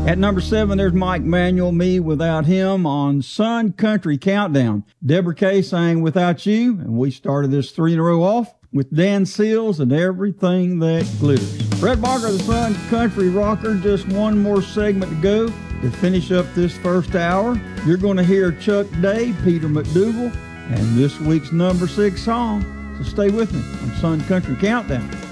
At number 7, there's Mike Manuel, Me Without Him, on Sun Country Countdown. Deborah Kay sang Without You, and we started this 3 in a row off with Dan Seals and Everything That Glitters. Brett Barker, the Sun Country Rocker, just one more segment to go to finish up this first hour. You're going to hear Chuck Day, Peter McDougal, and this week's number 6 song. So stay with me on Sun Country Countdown.